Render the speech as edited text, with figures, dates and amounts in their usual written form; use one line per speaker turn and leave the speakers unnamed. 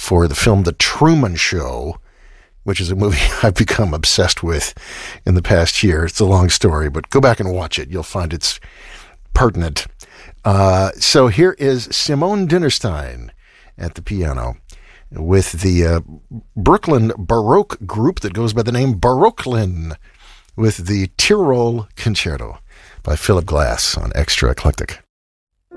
for the film The Truman Show, which is a movie I've become obsessed with in the past year. It's a long story, but go back and watch it. You'll find it's pertinent. So here is Simone Dinnerstein at the piano with the Brooklyn Baroque group that goes by the name Baroquelin with the Tyrol Concerto by Philip Glass on Extra Eclectic.